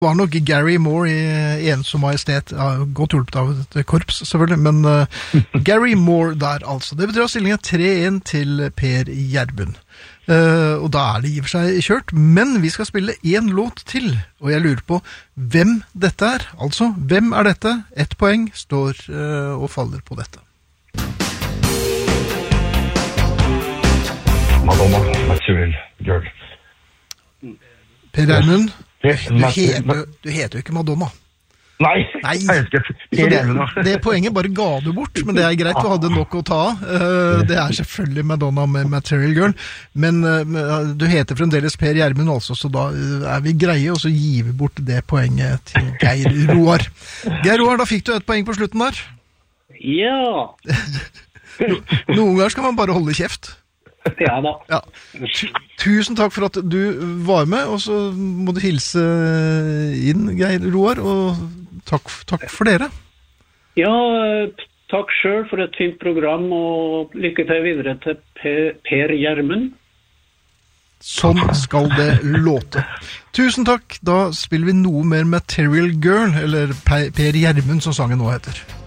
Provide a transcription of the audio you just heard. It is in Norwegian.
var nok Gary Moore i Ensom Majestet, godt hjulpet av et korps selvfølgelig, men Gary Moore der altså. Det betyr at stillingen 3-1 til Per Gjerbund. Og da det i og for seg kjørt, men vi skal spille en låt til, og jeg lurer på hvem dette altså, hvem dette? 1 poeng står og faller på dette. Madonna, Material Girl. Per Gjerbund? Du heter jo ikke Madonna. Nei, jeg elsker Per Gjerbund. Det poenget bare ga du bort, men det greit, du hadde nok å ta av. Det selvfølgelig Madonna med Material Girl, men du heter fremdeles Per Gjerbund altså, så da vi greie, og så gir vi bort det poenget til Geir Roar. Geir Roar, da fikk du 1 poeng på slutten der. Ja. Noen ganger skal man bare holde kjeft. Ja da. Ja. Tusen takk for at du var med, og så må du hilse inn, Geir Roar, og takk for dere. Ja, takk selv for et fint program, og lykke til videre til Per Gjerbund. Sånn skal det låte. Tusen takk, da spiller vi noe mer Material Girl, eller Per Gjerbund som sangen nå heter.